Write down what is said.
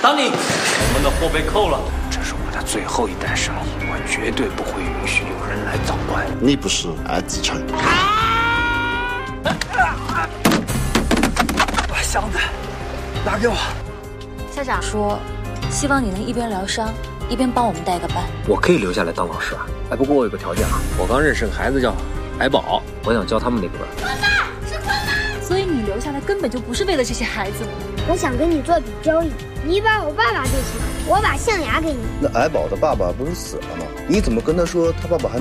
当你，我们的货被扣了，这是我的最后一单生意，我绝对不会允许有人来捣乱。 你不是爱子成。 把箱子拿给我。 校长说，希望你能一边疗伤，一边帮我们带个班。 我可以留下来当老师啊，哎，不过我有个条件啊，我刚认识个孩子叫白宝，我想教他们那个班。 坤爸，是坤爸。所以你留下来根本就不是为了这些孩子。 我想跟你做笔交易，你把我爸爸就行，我把象牙给你。 那矮宝的爸爸不是死了吗？你怎么跟他说他爸爸还